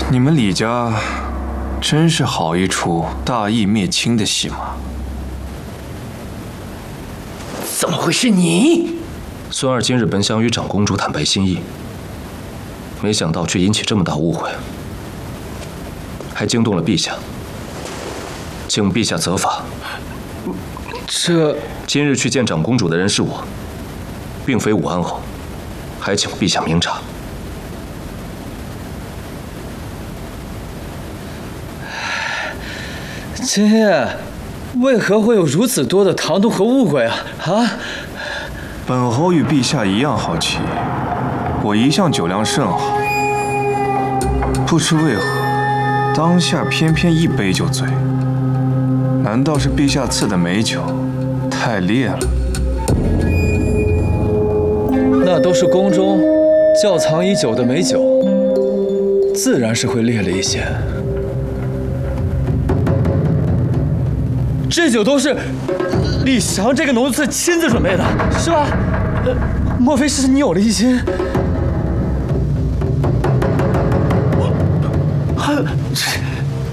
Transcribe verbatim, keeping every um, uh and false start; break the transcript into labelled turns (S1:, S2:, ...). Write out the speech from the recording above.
S1: 你们李家真是好一出大义灭亲的戏码。
S2: 怎么会是你？
S3: 孙儿今日本想与长公主坦白心意，没想到却引起这么大误会，还惊动了陛下，请陛下责罚。
S2: 这
S3: 今日去见长公主的人是我，并非武安侯，还请陛下明察。
S2: 今夜为何会有如此多的唐突和误会啊？啊！
S1: 本侯与陛下一样好奇，我一向酒量甚好，不知为何当下偏偏一杯就醉。难道是陛下赐的美酒太烈了？
S2: 那都是宫中窖藏已久的美酒，自然是会烈了一些。 这酒都是李翔这个奴才亲自准备的，是吧？呃，莫非是你有了一心？